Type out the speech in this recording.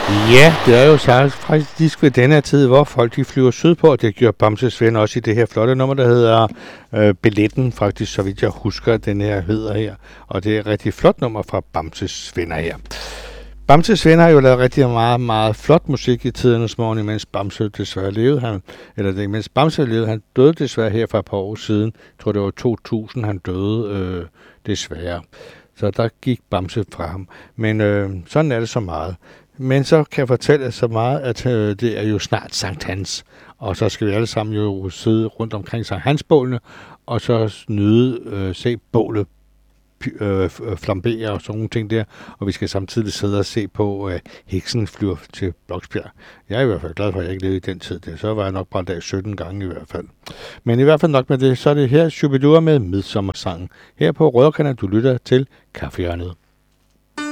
Ja, det er jo faktisk ved denne tid, hvor folk de flyver sydpå, og det gjorde Bamses Venner også i det her flotte nummer, der hedder Billetten, faktisk, så vidt jeg husker, den her hedder her. Og det er et rigtig flot nummer fra Bamses Venner her. Bamses Venner har jo lavet rigtig meget, meget flot musik i tidernes morgen, imens Bamse desværre levede. Imens Bamse levede, han døde desværre her for et par år siden. Jeg tror, det var 2000, han døde desværre. Så der gik Bamse fra ham. Men sådan er det så meget. Men så kan jeg fortælle så meget, at det er jo snart Sankt Hans. Og så skal vi alle sammen jo sidde rundt omkring Sankt Hans-bålene, og så se bålet flambere og sådan nogle ting der. Og vi skal samtidig sidde og se på, heksen flyver til Bloksbjerg. Jeg er i hvert fald glad for, at jeg ikke levede i den tid. Så var jeg nok bare der 17 gange i hvert fald. Men i hvert fald nok med det, så er det her Shubidua med Midsommersangen. Her på Rødderkanal, du lytter til Kaffehjørnet.